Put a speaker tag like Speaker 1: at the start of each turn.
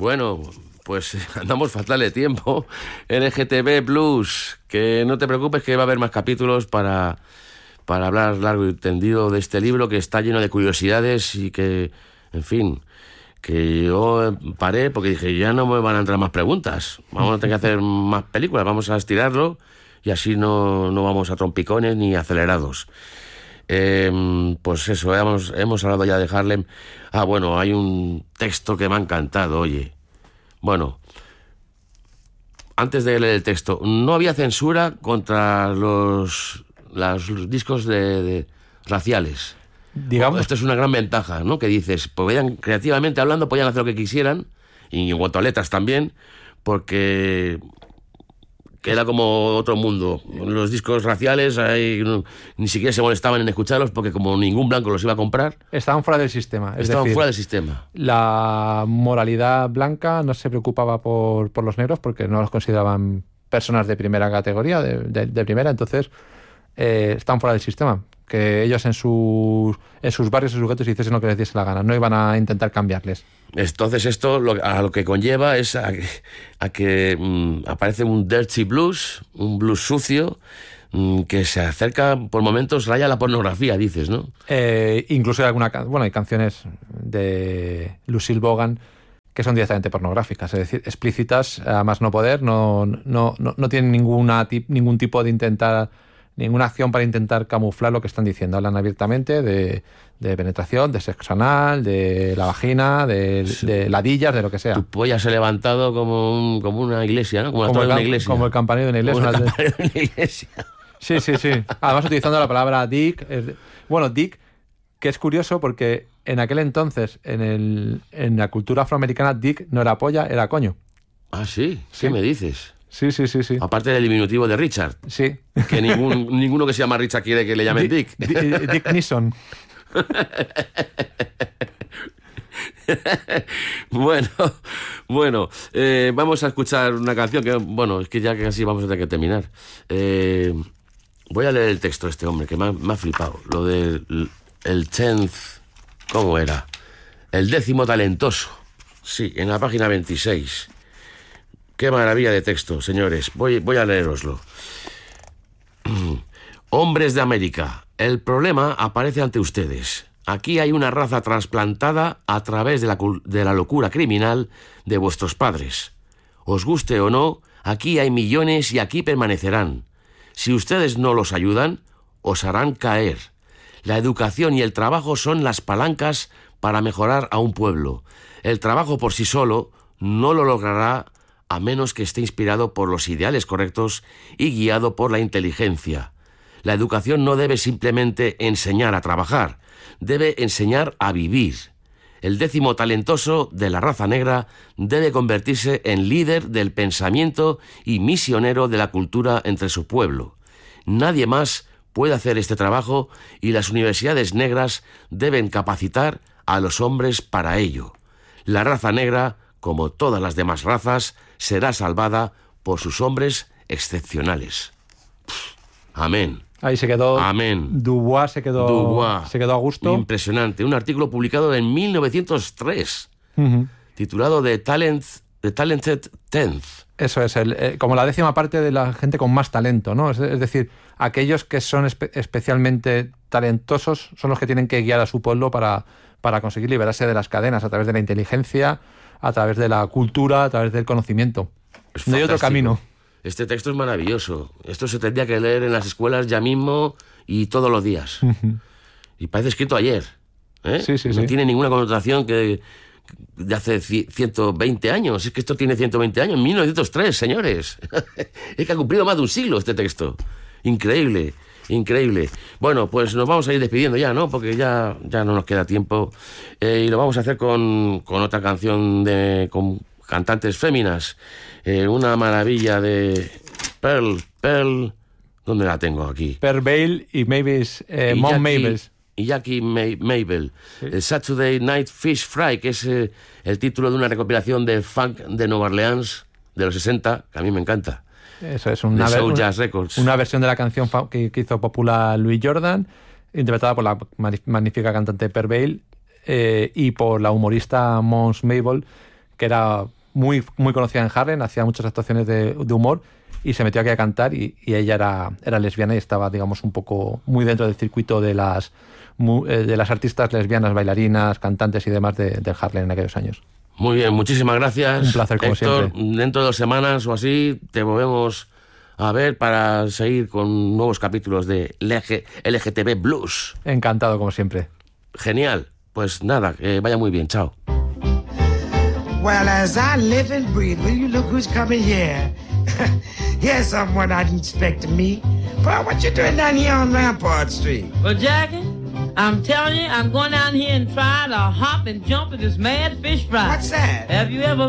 Speaker 1: Bueno, pues andamos fatal de tiempo. LGTB Plus, que no te preocupes que va a haber más capítulos para hablar largo y tendido de este libro que está lleno de curiosidades y que, en fin, que yo paré porque dije, ya no me van a entrar más preguntas. Vamos a tener que hacer más películas, vamos a estirarlo y así no vamos a trompicones ni acelerados. Pues eso, hemos hablado ya de Harlem. Bueno, hay un texto que me ha encantado, oye. Bueno, antes de leer el texto, no había censura contra los discos de raciales.
Speaker 2: Digamos,
Speaker 1: Esto es una gran ventaja, ¿no? Que dices, creativamente hablando, podían hacer lo que quisieran, y en cuanto a letras también, porque era como otro mundo. Los discos raciales ni siquiera se molestaban en escucharlos porque como ningún blanco los iba a comprar.
Speaker 2: estaban fuera del sistema.
Speaker 1: Estaban fuera del sistema.
Speaker 2: La moralidad blanca no se preocupaba por los negros porque no los consideraban personas de primera categoría, de primera, entonces estaban fuera del sistema. Que ellos en sus barrios, en sus guetos, hiciesen lo que les diese la gana, no iban a intentar cambiarles.
Speaker 1: Entonces esto a lo que conlleva es a que aparece un dirty blues, un blues sucio, que se acerca, por momentos raya la pornografía, dices, ¿no?
Speaker 2: Incluso hay canciones de Lucille Bogan que son directamente pornográficas, es decir, explícitas, a más no poder, no tienen ningún tipo de ninguna acción para intentar camuflar lo que están diciendo. Hablan abiertamente de penetración, de sexo anal, de la vagina, de ladillas, de lo que sea.
Speaker 1: Tu polla se ha levantado como una iglesia, ¿no? Como la de una iglesia.
Speaker 2: Como el campanario de una iglesia.
Speaker 1: Como el campanario de una iglesia.
Speaker 2: Sí. Además utilizando la palabra dick. Dick, que es curioso porque en aquel entonces, en la cultura afroamericana, dick no era polla, era coño.
Speaker 1: Ah, ¿sí? ¿Qué me dices?
Speaker 2: Sí.
Speaker 1: Aparte del diminutivo de Richard.
Speaker 2: Sí.
Speaker 1: Que ninguno que se llama Richard quiere que le llamen Dick.
Speaker 2: Dick Neeson.
Speaker 1: Bueno, vamos a escuchar una canción que, es que ya casi vamos a tener que terminar. Voy a leer el texto de este hombre, que me ha flipado. Lo del el 10th, ¿cómo era? El 10º talentoso. Sí, en la página 26. Qué maravilla de texto, señores. Voy a leeroslo. Hombres de América, el problema aparece ante ustedes. Aquí hay una raza trasplantada a través de la locura criminal de vuestros padres. Os guste o no, aquí hay millones y aquí permanecerán. Si ustedes no los ayudan, os harán caer. La educación y el trabajo son las palancas para mejorar a un pueblo. El trabajo por sí solo no lo logrará a menos que esté inspirado por los ideales correctos y guiado por la inteligencia. La educación no debe simplemente enseñar a trabajar, debe enseñar a vivir. El 10º talentoso de la raza negra debe convertirse en líder del pensamiento y misionero de la cultura entre su pueblo. Nadie más puede hacer este trabajo y las universidades negras deben capacitar a los hombres para ello. La raza negra, como todas las demás razas, será salvada por sus hombres excepcionales. Amén.
Speaker 2: Ahí se quedó.
Speaker 1: Amén.
Speaker 2: Dubois se quedó a gusto.
Speaker 1: Impresionante. Un artículo publicado en 1903, titulado The Talented Tenth.
Speaker 2: Eso es, como la 10ª parte de la gente con más talento, ¿no? Es decir, aquellos que son especialmente talentosos son los que tienen que guiar a su pueblo para conseguir liberarse de las cadenas a través de la inteligencia, a través de la cultura, a través del conocimiento. No hay otro camino.
Speaker 1: Este texto es maravilloso. Esto se tendría que leer en las escuelas ya mismo y todos los días. Y parece escrito ayer.
Speaker 2: Sí.
Speaker 1: No tiene ninguna connotación que de hace 120 años. Es que esto tiene 120 años. 1903, señores. Es que ha cumplido más de un siglo este texto. Increíble. Bueno, pues nos vamos a ir despidiendo ya, ¿no? Porque ya no nos queda tiempo. Y lo vamos a hacer con otra canción con cantantes féminas. Una maravilla de Pearl, ¿dónde la tengo aquí?
Speaker 2: Pearl Bail y Mom Mabels.
Speaker 1: Y Jackie Mabel. Sí. El Saturday Night Fish Fry, que es el título de una recopilación de funk de Nueva Orleans de los 60, que a mí me encanta.
Speaker 2: Eso es
Speaker 1: Jazz Records.
Speaker 2: Una versión de la canción que hizo popular Louis Jordan, interpretada por la magnífica cantante Pearl Bail y por la humorista Mons Mabel, que era muy, muy conocida en Harlem, hacía muchas actuaciones de humor y se metió aquí a cantar y ella era lesbiana y estaba, digamos, un poco muy dentro del circuito de las artistas lesbianas, bailarinas, cantantes y demás del Harlem en aquellos años.
Speaker 1: Muy bien, muchísimas gracias.
Speaker 2: Un placer, como
Speaker 1: Héctor,
Speaker 2: siempre.
Speaker 1: dentro de 2 semanas o así te volvemos a ver para seguir con nuevos capítulos de LGTB Blues.
Speaker 2: Encantado, como siempre.
Speaker 1: Genial. Pues nada, que vaya muy bien. Chao.
Speaker 3: Well, as I live and breathe, will you look who's coming here? Here's someone I didn't expect to meet. But what you doing down here on Rampart Street?
Speaker 4: Well, Jackie, I'm telling you, I'm going down here and try to hop and jump at this mad fish fry.
Speaker 3: What's that?
Speaker 4: Have you ever